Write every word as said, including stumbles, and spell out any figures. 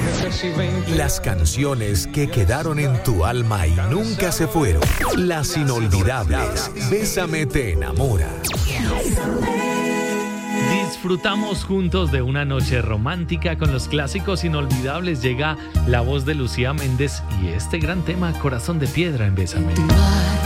Las canciones que quedaron en tu alma y nunca se fueron. Las inolvidables. Bésame te enamora. Disfrutamos juntos de una noche romántica con los clásicos inolvidables. Llega la voz de Lucía Méndez y este gran tema, Corazón de Piedra en Bésame.